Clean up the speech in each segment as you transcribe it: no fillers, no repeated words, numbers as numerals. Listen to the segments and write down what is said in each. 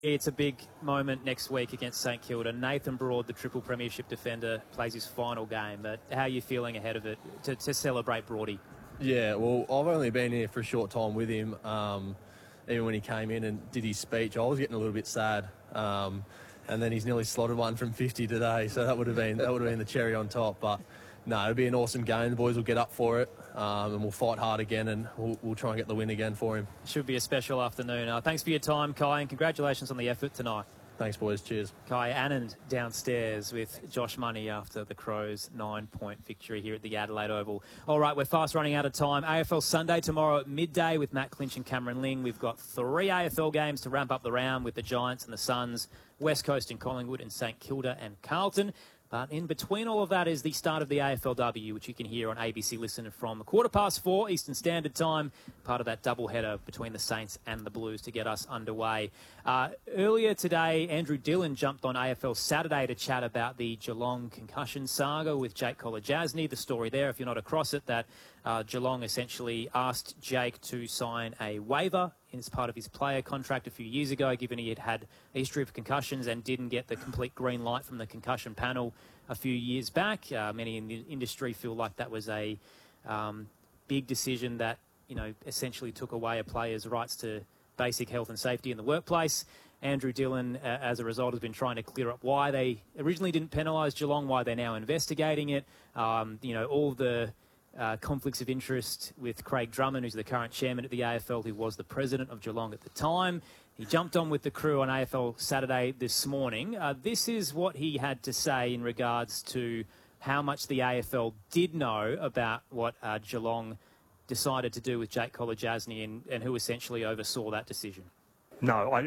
It's a big moment next week against St Kilda. Nathan Broad, the triple premiership defender, plays his final game. But how are you feeling ahead of it to celebrate Broady? Yeah, well, I've only been here for a short time with him. Even when he came in and did his speech, I was getting a little bit sad. And then he's nearly slotted one from 50 today, so that would have been the cherry on top. But no, it'll be an awesome game. The boys will get up for it, and we'll fight hard again, and we'll try and get the win again for him. Should be a special afternoon. Thanks for your time, Kai, and congratulations on the effort tonight. Thanks, boys. Cheers. Kai Anand downstairs with Josh Money after the Crows' 9-point victory here at the Adelaide Oval. All right, we're fast running out of time. AFL Sunday tomorrow at midday with Matt Clinch and Cameron Ling. We've got 3 AFL games to ramp up the round with the Giants and the Suns, West Coast and Collingwood, and St Kilda and Carlton. But in between all of that is the start of the AFLW, which you can hear on ABC Listen from 4:15 Eastern Standard Time, part of that doubleheader between the Saints and the Blues to get us underway. Earlier today, Andrew Dillon jumped on AFL Saturday to chat about the Geelong concussion saga with Jake Kolodjasny. The story there, if you're not across it, that Geelong essentially asked Jake to sign a waiver as part of his player contract a few years ago, given he had had a history of concussions and didn't get the complete green light from the concussion panel a few years back. Many in the industry feel like that was a big decision that, essentially took away a player's rights to basic health and safety in the workplace. Andrew Dillon, as a result, has been trying to clear up why they originally didn't penalise Geelong, why they're now investigating it. All the conflicts of interest with Craig Drummond, who's the current chairman at the AFL, who was the president of Geelong at the time. He jumped on with the crew on AFL Saturday this morning. This is what he had to say in regards to how much the AFL did know about what Geelong decided to do with Jake Kolodjasny and who essentially oversaw that decision. No,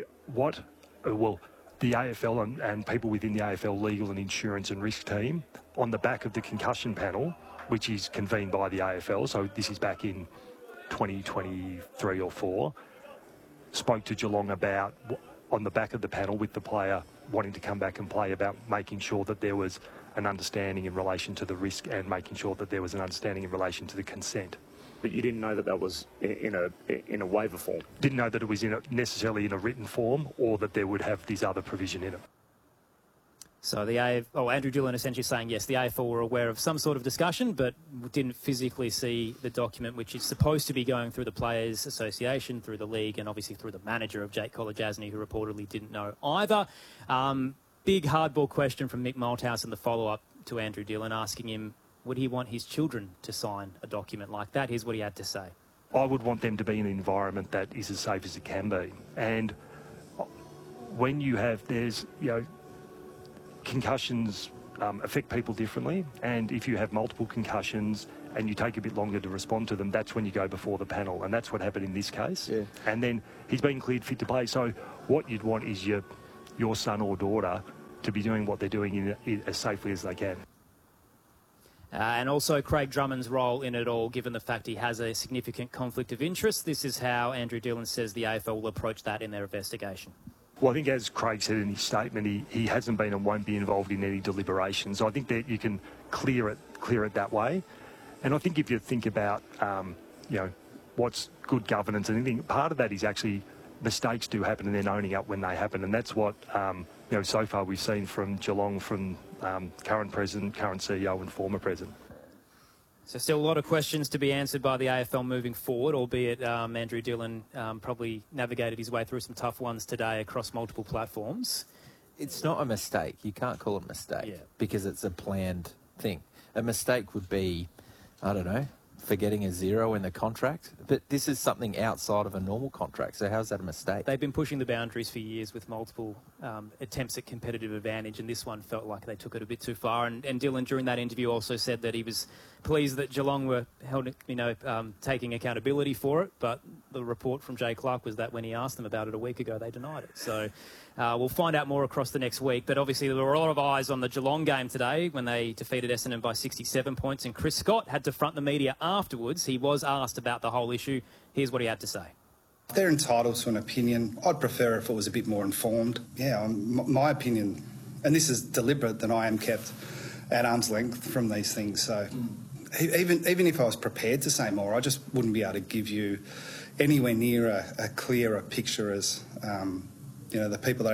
the AFL and people within the AFL legal and insurance and risk team, on the back of the concussion panel, which is convened by the AFL, so this is back in 2023 or 4, spoke to Geelong about, on the back of the panel with the player wanting to come back and play, about making sure that there was an understanding in relation to the risk and making sure that there was an understanding in relation to the consent. But you didn't know that was in a waiver form? Didn't know that it was necessarily in a written form, or that there would have this other provision in it. So Andrew Dillon essentially saying, yes, the AFL were aware of some sort of discussion, but didn't physically see the document, which is supposed to be going through the Players Association, through the league, and obviously through the manager of Jake Kolodjasny, who reportedly didn't know either. Big hardball question from Mick Malthouse in the follow-up to Andrew Dillon, asking him, would he want his children to sign a document like that? Here's what he had to say. I would want them to be in an environment that is as safe as it can be. And when you have, concussions affect people differently, and if you have multiple concussions and you take a bit longer to respond to them, that's when you go before the panel, and that's what happened in this case. Yeah. And then he's been cleared fit to play. So what you'd want is your son or daughter to be doing what they're doing as safely as they can. And also Craig Drummond's role in it all, given the fact he has a significant conflict of interest. This is how Andrew Dillon says the AFL will approach that in their investigation. Well, I think, as Craig said in his statement, he hasn't been and won't be involved in any deliberations. So I think that you can clear it that way. And I think if you think about, what's good governance and anything, part of that is actually mistakes do happen and then owning up when they happen. And that's what, so far we've seen from Geelong, from current president, current CEO and former president. So still a lot of questions to be answered by the AFL moving forward, albeit Andrew Dillon probably navigated his way through some tough ones today across multiple platforms. It's not a mistake. You can't call it a mistake because it's a planned thing. A mistake would be, forgetting a zero in the contract. But this is something outside of a normal contract. So how's that a mistake? They've been pushing the boundaries for years with multiple attempts at competitive advantage, and this one felt like they took it a bit too far. And Dillon, during that interview, also said that he was pleased that Geelong were taking accountability for it. But the report from Jay Clark was that when he asked them about it a week ago, they denied it. So we'll find out more across the next week. But obviously there were a lot of eyes on the Geelong game today when they defeated Essendon by 67 points. And Chris Scott had to front the media afterwards. He was asked about the whole issue. Here's what he had to say. They're entitled to an opinion. I'd prefer if it was a bit more informed. Yeah, my opinion, and this is deliberate, that I am kept at arm's length from these things. So even if I was prepared to say more, I just wouldn't be able to give you anywhere near a clearer picture as the people that